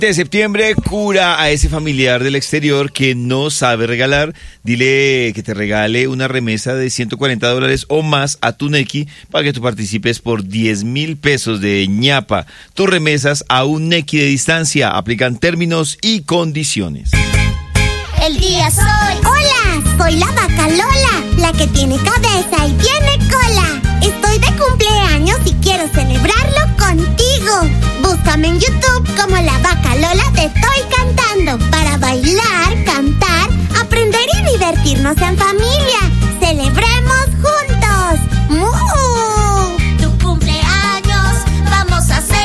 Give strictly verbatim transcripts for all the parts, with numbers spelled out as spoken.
De septiembre, cura a ese familiar del exterior que no sabe regalar. Dile que te regale una remesa de ciento cuarenta dólares o más a tu Nequi para que tú participes por diez mil pesos de ñapa. Tus remesas a un Nequi de distancia. Aplican términos y condiciones. El día soy. Hola, soy la vaca Lola, la que tiene cabeza y tiene cola. Estoy de cumpleaños y quiero celebrarlo contigo. Búscame en YouTube como la vaca Lola Te Estoy Cantando para bailar, cantar, aprender y divertirnos en familia. ¡Celebremos juntos! ¡Mu! Tu cumpleaños vamos a celebrar.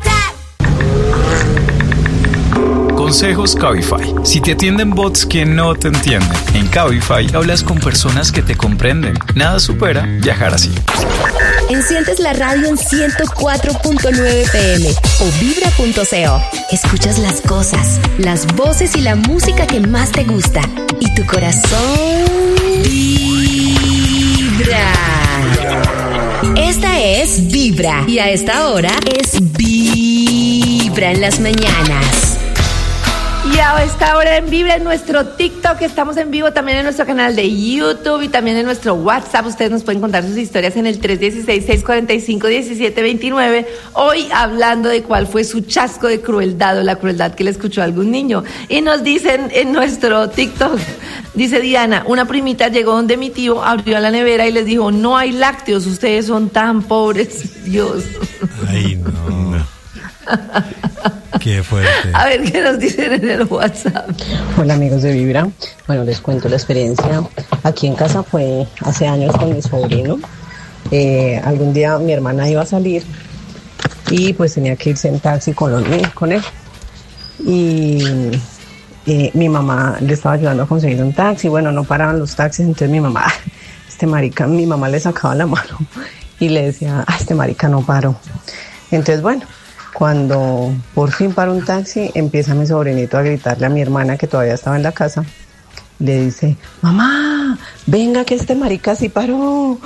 Consejos Cabify. Si te atienden bots que no te entienden, en Cabify hablas con personas que te comprenden. Nada supera viajar así. Enciendes la radio en ciento cuatro punto nueve P M o vibra punto co. Escuchas las cosas, las voces y la música que más te gusta. Y tu corazón vibra. Esta es Vibra. Y a esta hora es Vibra en las mañanas. Y a esta hora en Vibra, en nuestro TikTok, estamos en vivo también en nuestro canal de YouTube y también en nuestro WhatsApp. Ustedes nos pueden contar sus historias en el tres uno seis, seis cuatro cinco, uno siete dos nueve. Hoy hablando de cuál fue su chasco de crueldad o la crueldad que le escuchó a algún niño. Y nos dicen en nuestro TikTok, dice Diana, una primita llegó donde mi tío, abrió la nevera y les dijo, no hay lácteos, ustedes son tan pobres, Dios. Ay, no. Qué fuerte. A ver qué nos dicen en el WhatsApp. Hola amigos de Vibra. Bueno, les cuento la experiencia. Aquí en casa fue hace años con mi sobrino. Eh, algún día mi hermana iba a salir y pues tenía que irse en taxi con, los, con él. Y eh, mi mamá le estaba ayudando a conseguir un taxi. Bueno, no paraban los taxis, entonces mi mamá, este marica, mi mamá le sacaba la mano y le decía, ah, este marica no paró. Entonces, bueno, cuando por fin para un taxi, empieza mi sobrinito a gritarle a mi hermana que todavía estaba en la casa. Le dice, mamá, venga que este marica sí paró.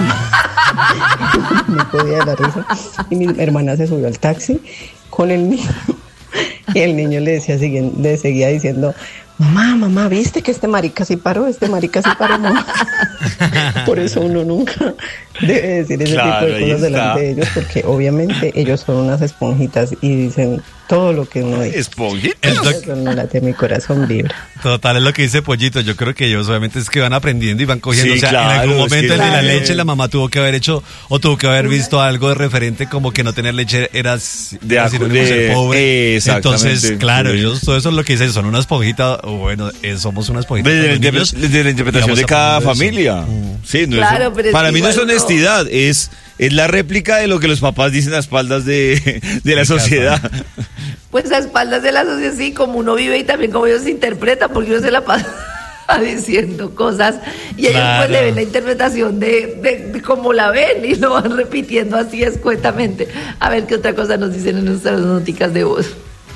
No podía dar risa. Y mi hermana se subió al taxi con el niño. Y el niño le decía, le seguía diciendo, mamá, mamá, ¿viste que este marica sí paró? Este marica sí paró, mamá. Por eso uno nunca debe decir ese claro, tipo de cosas delante de ellos, porque obviamente ellos son unas esponjitas y dicen todo lo que uno dice. ¿Esponjitas? Eso no late, mi corazón vibra. Total, es lo que dice Pollito. Yo creo que ellos obviamente es que van aprendiendo y van cogiendo. Sí, o sea, claro, en algún momento es que, el de la leche, la mamá tuvo que haber hecho o tuvo que haber visto algo de referente como que no tener leche era, de, era sinónimo de ser pobre. Entonces, claro, ellos todo eso es lo que dicen, son una esponjita, o bueno, eh, somos una esponjita. Desde, de, niños, desde la interpretación de cada familia. Mm. Sí, no claro, es, para mí no es honestidad, no. es, es la réplica de lo que los papás dicen a espaldas de, de la sociedad. Pues a espaldas de la sociedad, sí, como uno vive y también como ellos se interpretan, porque uno se la pasa diciendo cosas y ellos claro. pues le ven la interpretación de, de, de cómo la ven y lo van repitiendo así escuetamente. A ver qué otra cosa nos dicen en nuestras noticas de voz.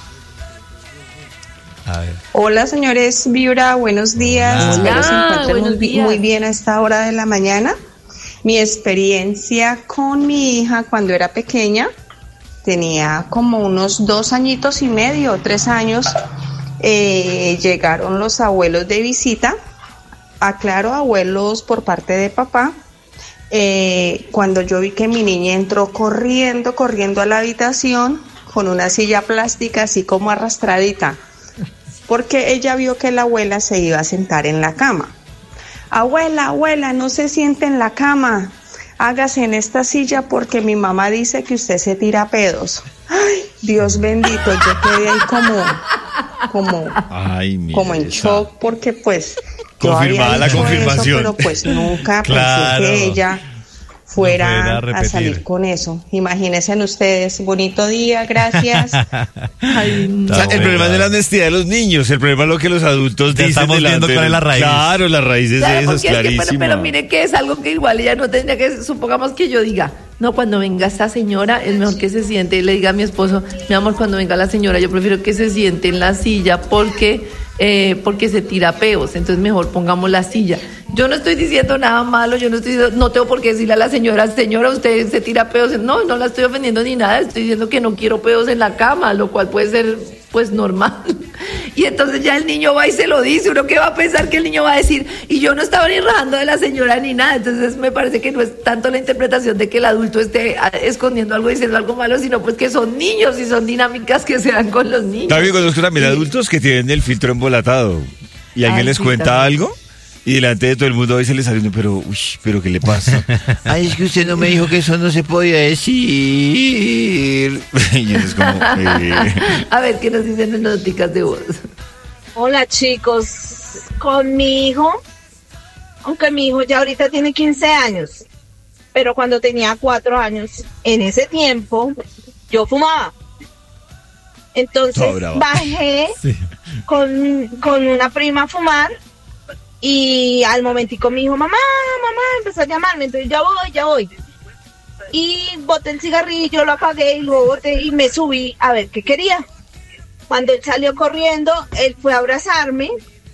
A ver. Hola señores Vibra, buenos días. Hola. Espero se encuentren Buenos muy, días. muy bien a esta hora de la mañana. Mi experiencia con mi hija cuando era pequeña, tenía como unos dos añitos y medio, tres años, eh, llegaron los abuelos de visita, aclaro, abuelos por parte de papá. Eh, cuando yo vi que mi niña entró corriendo, corriendo a la habitación con una silla plástica así como arrastradita, porque ella vio que la abuela se iba a sentar en la cama. Abuela, abuela, no se siente en la cama, hágase en esta silla porque mi mamá dice que usted se tira pedos. Ay, Dios bendito, yo quedé ahí como, como, Ay, como en esa. shock porque pues confirmada la confirmación, eso, pero pues nunca claro. pensé que ella fuera no a, a salir con eso. Imagínense ustedes, bonito día, gracias. Ay, no. O sea, el problema es de la honestidad de los niños, el problema es lo que los adultos ya dicen. Estamos viendo cuál es la raíz. Claro, las raíces claro, de eso es clarísimo. Pero, pero mire que es algo que igual ella no tendría que, supongamos que yo diga, no, cuando venga esta señora es mejor que se siente y le diga a mi esposo, mi amor, cuando venga la señora yo prefiero que se siente en la silla porque eh, porque se tira peos, entonces mejor pongamos la silla. Yo no estoy diciendo nada malo, yo no estoy no tengo por qué decirle a la señora, señora, usted se tira peos, no, no la estoy ofendiendo ni nada, estoy diciendo que no quiero peos en la cama, lo cual puede ser pues normal. Y entonces ya el niño va y se lo dice, uno que va a pensar que el niño va a decir, y yo no estaba ni rajando de la señora ni nada. Entonces me parece que no es tanto la interpretación de que el adulto esté escondiendo algo, diciendo algo malo, sino pues que son niños y son dinámicas que se dan con los niños. También conozco también sí. adultos que tienen el filtro embolatado y alguien Ay, les sí, cuenta también. algo y delante de todo el mundo a veces les sale uno, pero, uy, pero ¿qué le pasa? Ay, es que usted no me dijo que eso no se podía decir. Y eso es como... Eh... A ver, ¿qué nos dicen en las noticas de voz? Hola, chicos. Con mi hijo, aunque mi hijo ya ahorita tiene quince años, pero cuando tenía cuatro años, en ese tiempo, yo fumaba. Entonces oh, bajé sí. con, con una prima a fumar y al momentico me dijo, mamá, mamá, empezó a llamarme, entonces ya voy, ya voy. Y boté el cigarrillo, lo apagué y lo boté y me subí a ver qué quería. Cuando él salió corriendo, él fue a abrazarme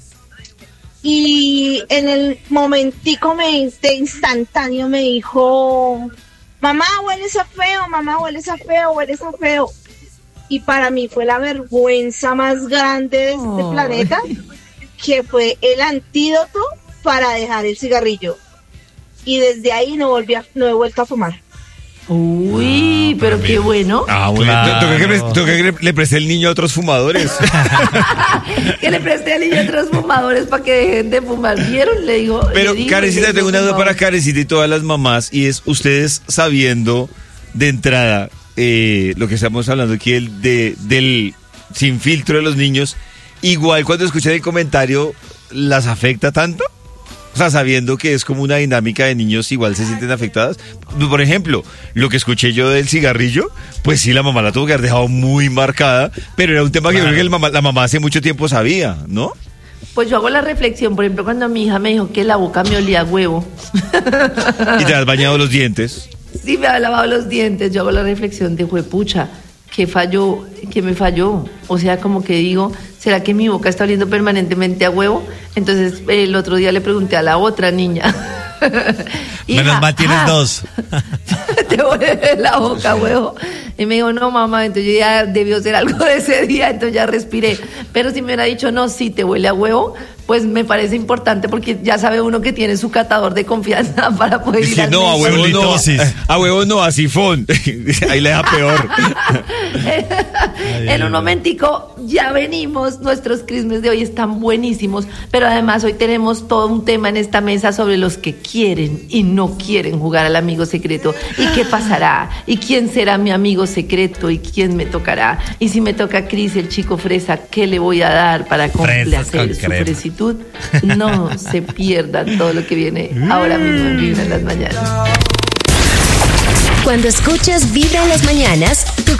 y en el momentico me, de instantáneo me dijo, mamá, hueles a feo, mamá, hueles a feo, hueles a feo. Y para mí fue la vergüenza más grande de este oh. planeta, que fue el antídoto para dejar el cigarrillo. Y desde ahí no volví a, no he vuelto a fumar. Uy, ah, pero qué bien. bueno. Ah, bueno. Claro. ¿Tú, tú, tú, tú que le, le presté el niño a otros fumadores? Que le presté al niño a otros fumadores para que dejen de fumar. ¿Vieron? Le digo. Pero, le Karencita, tengo una duda para Karencita y todas las mamás. Y es, ustedes sabiendo de entrada eh, lo que estamos hablando aquí el de, del sin filtro de los niños, igual cuando escuchan el comentario, ¿las afecta tanto? O sea, sabiendo que es como una dinámica de niños, igual se sienten afectadas. Por ejemplo, lo que escuché yo del cigarrillo, pues sí, la mamá la tuvo que haber dejado muy marcada, pero era un tema que claro. yo creo que el mamá, la mamá hace mucho tiempo sabía, ¿no? Pues yo hago la reflexión, por ejemplo, cuando mi hija me dijo que la boca me olía a huevo. ¿Y te has bañado los dientes? Sí, me ha lavado los dientes. Yo hago la reflexión de juepucha, que falló, que me falló. O sea, como que digo, ¿será que mi boca está oliendo permanentemente a huevo? Entonces, el otro día le pregunté a la otra niña. Menos mal tienes ah, dos. Te huele la boca, huevo. Y me dijo, no, mamá, entonces yo ya debió ser algo de ese día, entonces ya respiré. Pero si me hubiera dicho, no, sí, te huele a huevo, pues me parece importante porque ya sabe uno que tiene su catador de confianza para poder ir sí, al no, a huevo no, a huevo no, a sifón. Ahí le da peor. En un momentico ya venimos, nuestros crismes de hoy están buenísimos, pero además hoy tenemos todo un tema en esta mesa sobre los que quieren y no quieren jugar al amigo secreto. ¿Y qué pasará? ¿Y quién será mi amigo secreto? ¿Y quién me tocará? Y si me toca Cris, el chico fresa, ¿qué le voy a dar para complacer su fresitud? No se pierdan todo lo que viene ahora mismo en Vibra en las Mañanas. Cuando escuchas Vibra en las Mañanas, tu